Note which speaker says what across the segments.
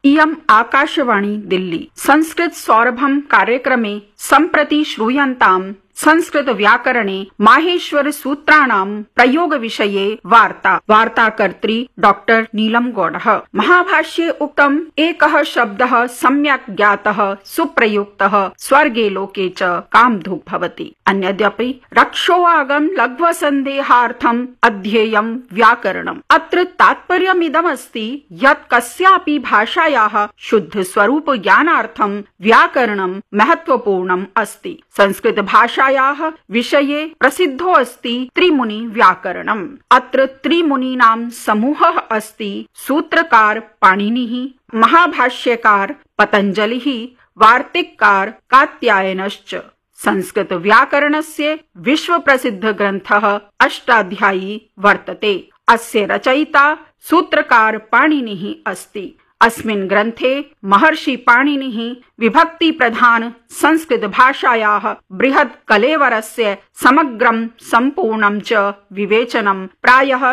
Speaker 1: इयम् आकाशवाणी दिल्ली संस्कृत सौरभम कार्यक्रमे सम्प्रति श्रूयन्ताम् संस्कृत व्याकरणे माहेश्वर सूत्राणां प्रयोग विषये वार्ताकर्त्री डॉक्टर नीलम गौडः। महाभाष्ये उक्तम् एकः शब्दः सम्यक् ज्ञातः सुप्रयुक्तः स्वर्गे लोके च कामधुक् भवति। अन्यद्यपि रक्षोऽगं लघ्वसन्देहार्थम् अध्येयं व्याकरणम्। अत्र तात्पर्यमिदमस्ति यत् कस्यापि भाषायाः शुद्ध स्वरूप ज्ञानार्थं व्याकरणं महत्वपूर्णम् अस्ति। संस्कृत भाषायाः विषये प्रसिद्धो अस्ति त्रिमुनि व्याकरणम्। अत्र त्रिमुनीनां समूहः अस्ति सूत्रकार पाणिनिः, महाभाष्यकार पतञ्जलिः, वार्तिककार कात्यायनश्च। संस्कृत व्याकरणस्य विश्व प्रसिद्ध ग्रन्थः अष्टाध्यायी वर्तते। अस्य रचयिता सूत्रकार पाणिनिः अस्ति। अस्मिन् ग्रन्थे महर्षि पाणिनिः विभक्ति प्रधान संस्कृत भाषायाः बृहत् कलेवरस्य समग्रं सम्पूर्णं च विवेचनं प्रायः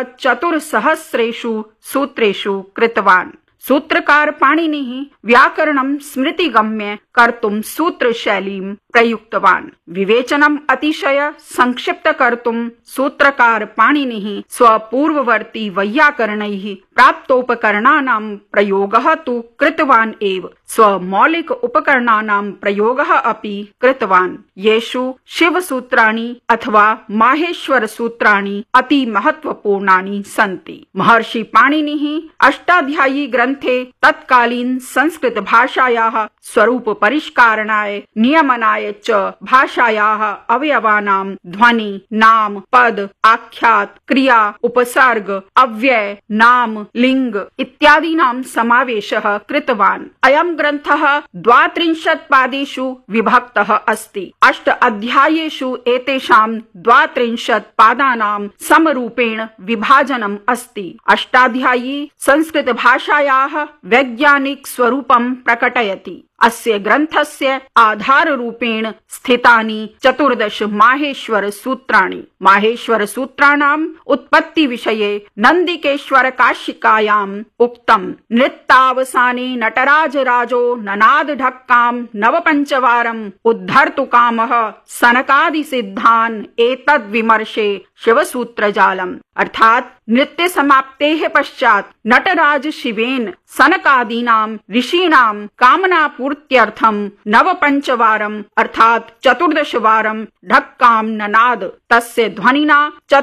Speaker 1: 400 सूत्रेषु कृतवान्। सूत्रकार पाणिनिः व्याकरणं स्मृतिगम्य कर्तुं सूत्रशैलीं प्रयुक्तवान्। विवेचनम् अतिशय संक्षिप्त कर्तुं सूत्रकार पाणिनिः स्वपूर्ववर्ती वैयाकरणैः प्राप्तोपकरणानां प्रयोगः तु कृतवान् एव, स्वमौलिक उपकरणानां प्रयोगः अपि कृतवान्, येषु शिवसूत्राणि अथवा माहेश्वर सूत्राणि अति महत्वपूर्णानि सन्ति। महर्षि पाणिनिः अष्टाध्यायी ग्रन्थे तत्कालीन संस्कृत भाषायाः स्वरूप परिष्कारणाय नियमनाय च भाषायाः अवयवानां ध्वनि, नाम, पद, आख्यात, क्रिया, उपसर्ग, अव्यय, नाम, लिंग इत्यादीनां समावेशः कृतवान्। अयं ग्रन्थः 32 पादेषु विभक्तः अस्ति। 8 अध्यायेषु एतेषां 32 पादानां समरूपेण विभाजनम् अस्ति। अष्टाध्यायी संस्कृत भाषायाः वैज्ञानिक स्वरूपं प्रकटयति। अस्य ग्रन्थस्य आधाररूपेण स्थितानि 14 माहेश्वर सूत्राणि। माहेश्वर सूत्राणाम् उत्पत्ति विषये नन्दिकेश्वर काशिकायाम् उक्तम्। नृत्तावसाने नटराज राजो ननाद ढक्काम् नवपञ्चवारम् उद्धर्तु कामः सनकादि सिद्धान् एतद् विमर्शे शिवसूत्रजालम्। अर्थात नृत्य समाप्तेः पश्चात नटराज शिवेन सनकादीनां ऋषीणां कामनापूर्त्यर्थं नवपञ्चवारम् अर्थात 14 वारं ढक्कां ननाद। तस्य ध्वनिना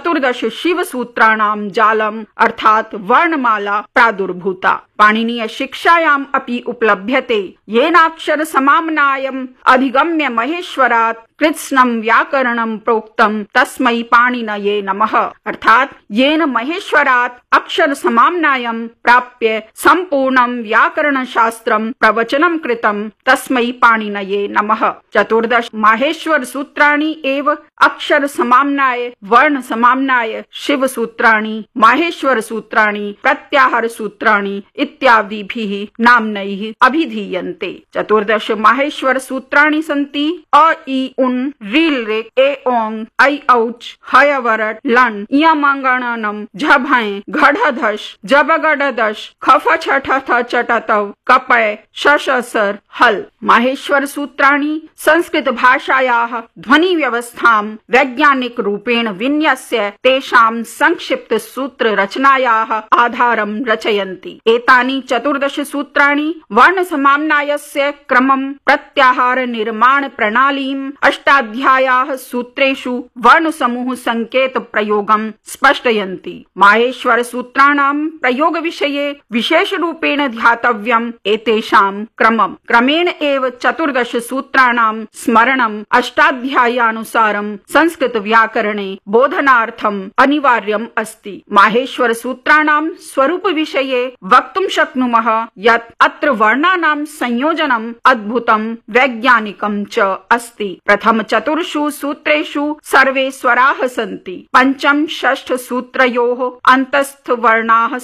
Speaker 1: 14 शिवसूत्राणां जालम् अर्थात वर्णमाला प्रादुर्भूता। पाणिनीय शिक्षायाम् अपि उपलभ्यते। येनाक्षर समाम्नायम् अधिगम्य महेश्वरात् कृत्स्नं व्याकरणं प्रोक्तं तस्मै पाणिनये नमः। अर्थात येन महेश्वरात् अक्षर समाम्नायं प्राप्य संपूर्णं व्याकरण शास्त्रं प्रवचनं कृतं तस्मै पाणिनये नमः। 14 माहेश्वर सूत्राणि एव अक्षर समाम्नाय, वर्ण समाम्नाय, शिव सूत्राणि, माहेश्वर सूत्राणि, प्रत्याहार सूत्राणि इत्यादिभिः नाम्नैः अभिधीयन्ते। 14 माहेश्वर सूत्राणि सन्ति अ इ उन् ऋल् ऋक् ए ओङ् ऐ औच् हय वरट् लन् यमङ्गणनं झभञ् घढधश् जबगडदश् खफ छठ थ चटतौ कपय शशसर हल्। माहेश्वर सूत्राणि संस्कृत भाषायाः ध्वनि व्यवस्थां वैज्ञानिक रूपेण विन्यस्य तेषां संक्षिप्त सूत्र रचनायाः आधारं रचयन्ति। एतानि 14 सूत्राणि वर्ण समाम्नायस्य क्रमं, प्रत्याहार निर्माण प्रणालीम्, अष्टाध्याय्याः सूत्रेषु वर्ण समूह संकेत प्रयोगं स्पष्टयन्ति। माहेश्वर सूत्राणां प्रयोग विषये विशेष रूपेण ध्यातव्यम् एतेषां क्रमम्। क्रमेण एव 14 सूत्राणां स्मरणम् अष्टाध्यायानुसारं संस्कृत व्याकरणे बोधनार्थम् अनिवार्यम् अस्ति। माहेश्वर सूत्राणां स्वरूप विषये वक्तुं शक्नुमः यत् अत्र वर्णानां संयोजनम् अद्भुतं वैज्ञानिकं च अस्ति। प्रथम 4 सूत्रेषु सर्वे स्वराः सन्ति। 5, 6 सूत्रयोः अन्तस्थ वर्णाः